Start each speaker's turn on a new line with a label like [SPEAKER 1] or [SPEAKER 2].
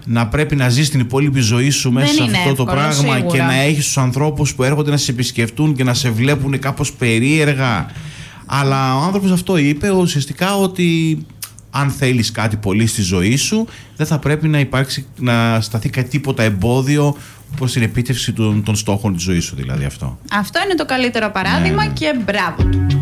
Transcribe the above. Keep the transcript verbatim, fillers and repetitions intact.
[SPEAKER 1] να πρέπει να ζεις την υπόλοιπη ζωή σου μέσα
[SPEAKER 2] Δεν
[SPEAKER 1] σε
[SPEAKER 2] είναι
[SPEAKER 1] αυτό
[SPEAKER 2] εύκολο,
[SPEAKER 1] το πράγμα
[SPEAKER 2] σίγουρα.
[SPEAKER 1] και να έχεις τους ανθρώπους που έρχονται να σε επισκεφτούν και να σε βλέπουν κάπως περίεργα. Αλλά ο άνθρωπος αυτό είπε ουσιαστικά ότι αν θέλεις κάτι πολύ στη ζωή σου, δεν θα πρέπει να υπάρξει, να σταθεί κάτι τίποτα εμπόδιο προς την επίτευξη των, των στόχων της ζωής σου, δηλαδή αυτό.
[SPEAKER 2] Αυτό είναι το καλύτερο παράδειγμα,
[SPEAKER 1] ναι, ναι.
[SPEAKER 2] και μπράβο του.